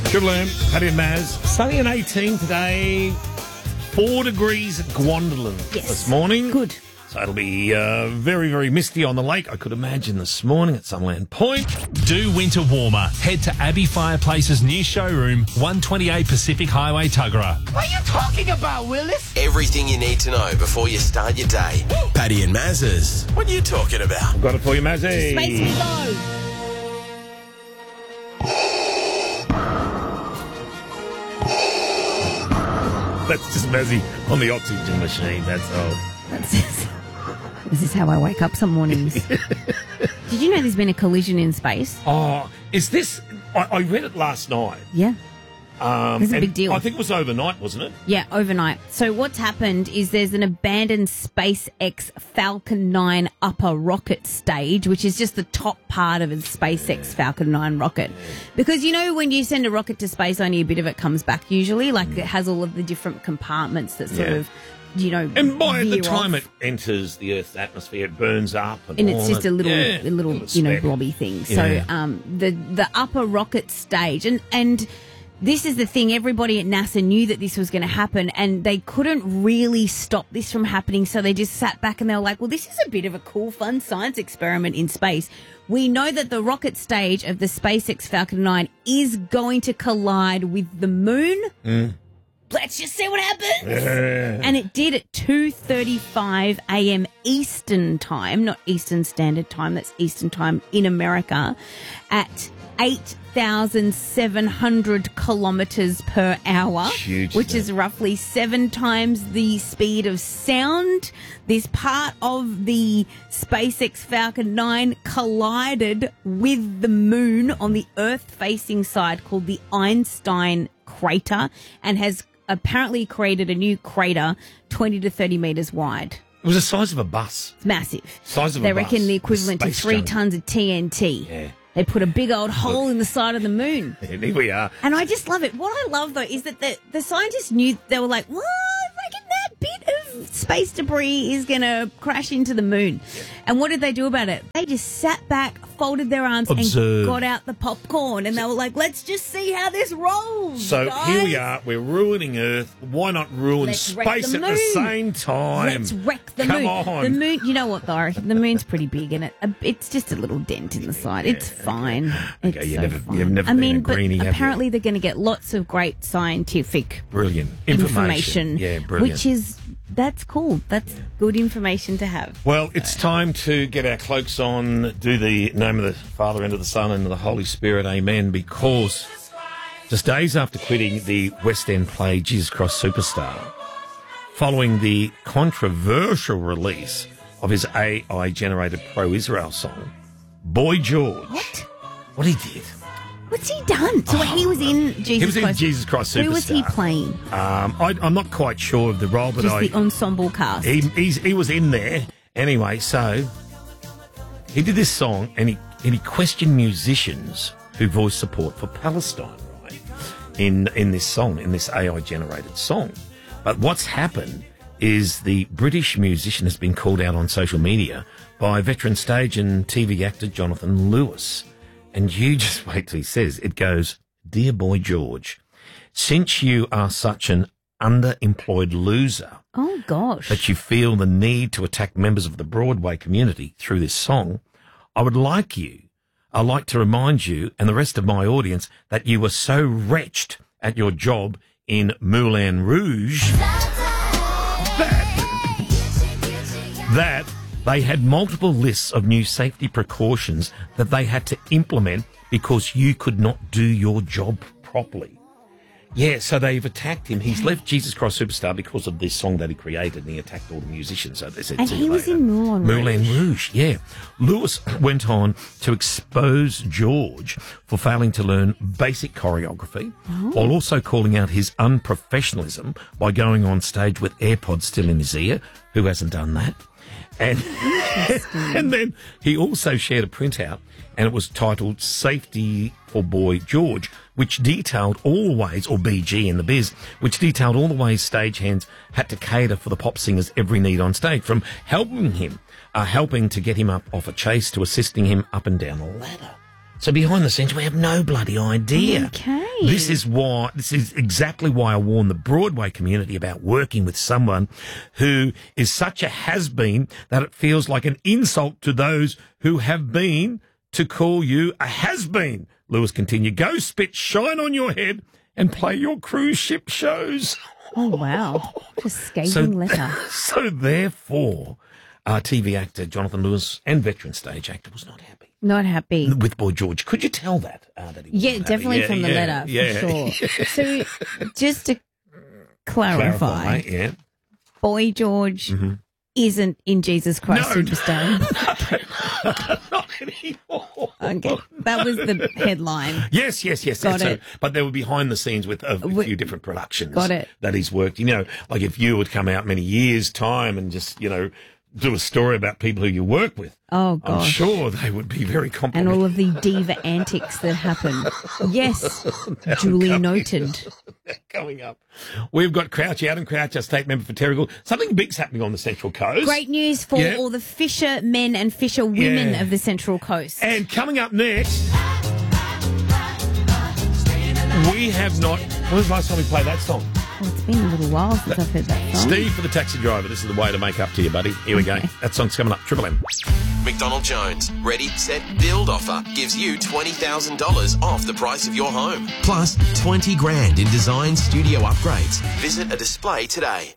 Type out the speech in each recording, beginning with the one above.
Triple M, Paddy and Maz. Sunny and 18 today. 4 degrees at Gwendolyn this morning. Good. So it'll be very, very misty on the lake, I could imagine, this morning at Sunland Point. Do winter warmer. Head to Abbey Fireplace's new showroom, 128 Pacific Highway, Tuggerah. What are you talking about, Willis? Everything you need to know before you start your day. Paddy and Maz's. What are you talking about? I've got it for you, Mazzy. Space below. That's just Mazzy on the oxygen machine, that's all. This is how I wake up some mornings. Did you know there's been a collision in space? Oh, is this... I read it last night. Yeah. It's a and big deal. I think it was overnight, wasn't it? Yeah, overnight. So what's happened is there's an abandoned SpaceX Falcon 9 upper rocket stage, which is just the top part of a SpaceX Falcon 9 rocket. Because, you know, when you send a rocket to space, only a bit of it comes back usually. Like, it has all of the different compartments that sort of, you know, and by the veer time off. it enters the Earth's atmosphere, it burns up. And And all it's just that. a little, you know, speck. blobby thing. Yeah. So the upper rocket stage, and this is the thing, everybody at NASA knew that this was going to happen, and they couldn't really stop this from happening, so they just sat back and they were like, well, this is a bit of a cool, fun science experiment in space. We know that the rocket stage of the SpaceX Falcon 9 is going to collide with the moon. Let's just see what happens. And it did at 2:35 a.m. Eastern time, not Eastern Standard Time, that's Eastern Time in America, at 8,700 kilometres per hour, Huge, which is roughly 7 times the speed of sound. This part of the SpaceX Falcon 9 collided with the moon on the Earth-facing side called the Einstein crater, and has apparently created a new crater 20 to 30 metres wide. It was the size of a bus. It's massive. Size of they a bus. reckon the equivalent to Space 3 junk. tons of TNT. Yeah. They put a big old hole in the side of the moon. And here we are. And I just love it. What I love, though, is that the scientists knew, they were like, well, I reckon that bit of space debris is going to crash into the moon. Yeah. And what did they do about it? They just sat back, folded their arms, Observe. and got out the popcorn. And they were like, let's just see how this rolls. So guys. here we are. We're ruining Earth. Why not ruin Let's wreck space the at the moon. same time? Let's wreck the Come moon. on. The moon, you know what, though? The moon's pretty big, and it's just a little dent in the side. It's fine. Okay, It's you've so never fine. been a greenie, have you? Apparently they're going to get lots of great scientific Brilliant information. Yeah, brilliant. Which is, that's cool. That's good information to have. Well, it's time to get our cloaks on, do the name of the Father, and of the Son, and of the Holy Spirit, amen, because just days after quitting the West End play Jesus Christ Superstar, following the controversial release of his AI-generated pro-Israel song, Boy George. What he did? What's he done? So he was in Jesus He was in Christ. Jesus Christ Superstar. Who was he playing? I'm not quite sure of the role, but Just the ensemble cast. he was in there. Anyway, so he did this song, and he questioned musicians who voiced support for Palestine, right? In this song, in this AI-generated song. But what's happened is the British musician has been called out on social media by veteran stage and TV actor Jonathan Lewis. And you just wait till he says, it goes, "Dear Boy George, since you are such an underemployed loser Oh, gosh. that you feel the need to attack members of the Broadway community through this song, I'd like to remind you and the rest of my audience that you were so wretched at your job in Moulin Rouge that they had multiple lists of new safety precautions that they had to implement because you could not do your job properly." Yeah, so they've attacked him. He's left Jesus Christ Superstar because of this song that he created, and he attacked all the musicians. So they said, And "See he you was later." in Moulin Rouge, yeah. Lewis went on to expose George for failing to learn basic choreography, while also calling out his unprofessionalism by going on stage with AirPods still in his ear. Who hasn't done that? And and then he also shared a printout, and it was titled "Safety for Boy George," which detailed all the ways, or BG in the biz, which detailed all the ways stagehands had to cater for the pop singer's every need on stage, from helping to get him up off a chase to assisting him up and down a ladder. So behind the scenes, we have no bloody idea. Okay. This is exactly why I warn the Broadway community about working with someone who is such a has-been that it feels like an insult to those who have been to call you a has-been. Lewis continued, go spit shine on your head and play your cruise ship shows. Oh, wow. Just scathing letter. So therefore, TV actor Jonathan Lewis and veteran stage actor was not happy. Not happy. With Boy George. Could you tell that? That he Yeah, wasn't definitely happy? from the letter, for sure. So just to clarify, yeah. Boy George isn't in Jesus Christ Superstar. Not anymore. Okay, that was the headline. Yes. Got it. But they were behind the scenes with a few different productions. Got it. That he's worked. You know, like if you would come out many years' time and just, you know, do a story about people who you work with. Oh, gosh. I'm sure they would be very And complimentary. all of the diva antics that happen. Yes, duly noted. Coming up. We've got Crouchy, Adam Crouch, our state member for Terrigal. Something big's happening on the Central Coast. Great news for all the fisher men and fisher women of the Central Coast. And coming up next, we have not... When was the last time we played that song? Well, it's been a little while since I've heard that song. Steve for the taxi driver. This is the way to make up to you, buddy. Here we go. That song's coming up. Triple M. McDonald Jones Ready, Set, Build offer gives you $20,000 off the price of your home. Plus 20 grand in design studio upgrades. Visit a display today.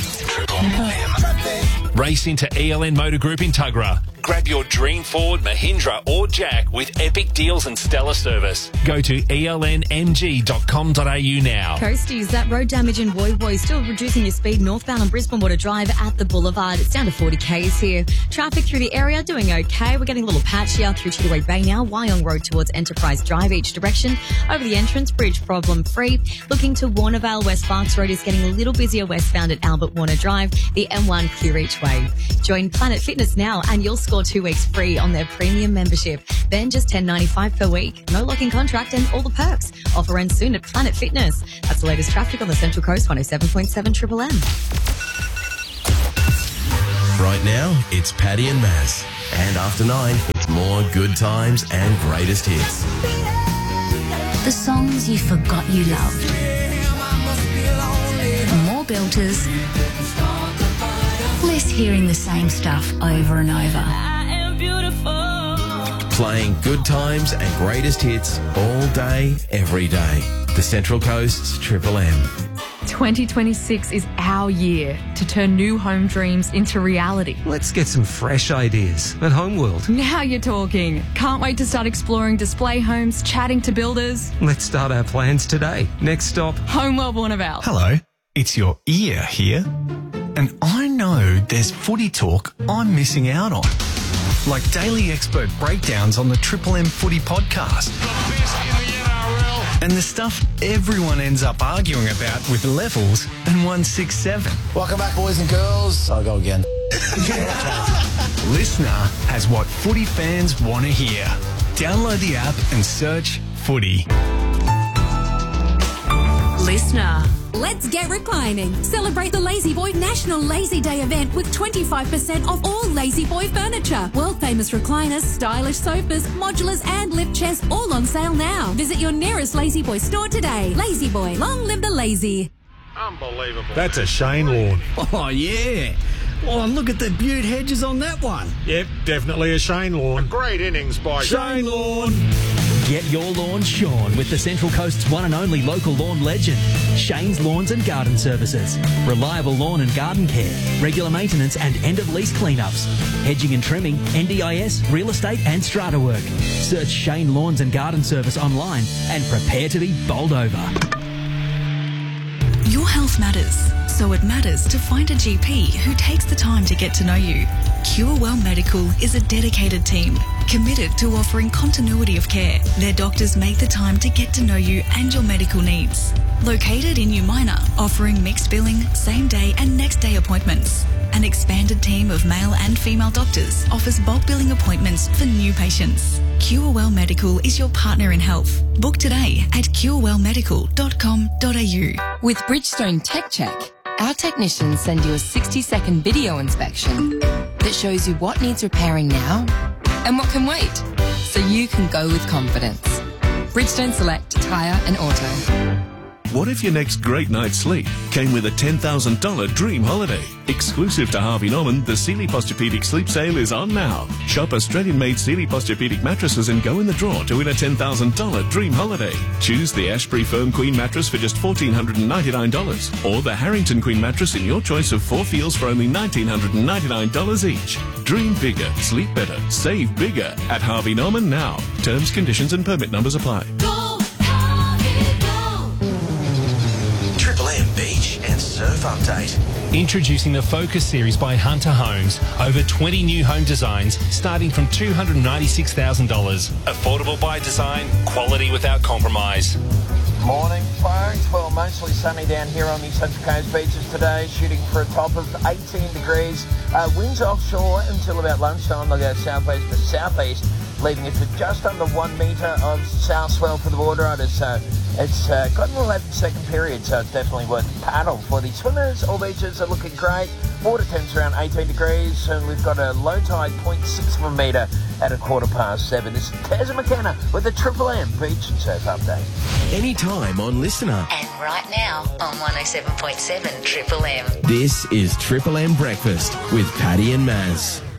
Race into ELN Motor Group in Tuggerah. Grab your dream Ford, Mahindra or Jack with epic deals and stellar service. Go to elnmg.com.au now. Coasties, that road damage in Woy Woy still reducing your speed northbound on Brisbane Water Drive at the Boulevard. It's down to 40 k's here. Traffic through the area doing okay. We're getting a little patchier through Tidaway Bay now. Wyong Road towards Enterprise Drive each direction. Over the entrance bridge, problem free. Looking to Warnervale, West Sparks Road is getting a little busier westbound at Albert Warner Drive. The M1 clear each way. Join Planet Fitness now and you'll score 2 weeks free on their premium membership. Then just $10.95 per week. No locking contract and all the perks. Offer ends soon at Planet Fitness. That's the latest traffic on the Central Coast, 107.7 Triple M. Right now, it's Paddy and Maz. And after 9, it's more good times and greatest hits. The songs you forgot you loved. More belters. Less hearing the same stuff over and over. Playing good times and greatest hits all day, every day. The Central Coast's Triple M. 2026 is our year to turn new home dreams into reality. Let's get some fresh ideas at Homeworld. Now you're talking. Can't wait to start exploring display homes, chatting to builders. Let's start our plans today. Next stop, Homeworld Warnervale. Hello, it's your ear here. And I know there's footy talk I'm missing out on. Like daily expert breakdowns on the Triple M Footy podcast. And the stuff everyone ends up arguing about with Levels and 167. Welcome back, boys and girls. I'll go again. Listener has what footy fans want to hear. Download the app and search Footy. Listener. Let's get reclining. Celebrate the Lazy Boy National Lazy Day event with 25% off all Lazy Boy furniture. World-famous recliners, stylish sofas, modulars and lift chairs all on sale now. Visit your nearest Lazy Boy store today. Lazy Boy, long live the lazy. Unbelievable. That's a Shane lawn. Oh, yeah. Oh, look at the beaut hedges on that one. Yep, definitely a Shane lawn. A great innings by Shane lawn. Get your lawn shorn with the Central Coast's one and only local lawn legend, Shane's Lawns and Garden Services. Reliable lawn and garden care, regular maintenance and end-of-lease cleanups, hedging and trimming, NDIS, real estate and strata work. Search Shane Lawns and Garden Service online and prepare to be bowled over. Your health matters, so it matters to find a GP who takes the time to get to know you. Cure Well Medical is a dedicated team committed to offering continuity of care. Their doctors make the time to get to know you and your medical needs. Located in New Minor, offering mixed billing, same day and next day appointments. An expanded team of male and female doctors offers bulk billing appointments for new patients. Cure Well Medical is your partner in health. Book today at curewellmedical.com.au. With Bridgestone Tech Check, our technicians send you a 60-second video inspection that shows you what needs repairing now and what can wait. so you can go with confidence. Bridgestone Select Tyre and Auto. What if your next great night's sleep came with a $10,000 dream holiday? Exclusive to Harvey Norman, the Sealy Posturepedic Sleep Sale is on now. Shop Australian-made Sealy Posturepedic mattresses and go in the draw to win a $10,000 dream holiday. Choose the Ashbury Firm Queen mattress for just $1,499 or the Harrington Queen mattress in your choice of 4 feels for only $1,999 each. Dream bigger, sleep better, save bigger at Harvey Norman now. Terms, conditions and permit numbers apply. Triple M Beach and Surf Update. Introducing the Focus series by Hunter Homes. Over 20 new home designs starting from $296,000. Affordable by design, quality without compromise. Morning, folks. Well, mostly sunny down here on the Central Coast beaches today, shooting for a top of 18 degrees. Winds offshore until about lunchtime. They'll go southwest to southeast, leaving it to just under 1 metre of south swell for the water riders. So it's got an 11-second period, so it's definitely worth a paddle. For the swimmers, all beaches are looking great. Water temps around 18 degrees, and we've got a low tide 0.6 of a metre at 7:15. This is Tezza McKenna with the Triple M Beach and Surf Update. Anytime on Listener. And right now on 107.7 Triple M. This is Triple M Breakfast with Paddy and Maz.